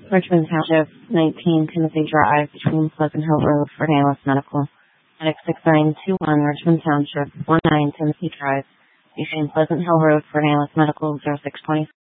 Richmond Township, 19 Timothy Drive, between Pleasant Hill Road, Fort Alice Medical. Medic 6921, Richmond Township, 19 Timothy Drive, between Pleasant Hill Road, Fort Alice Medical, 0620.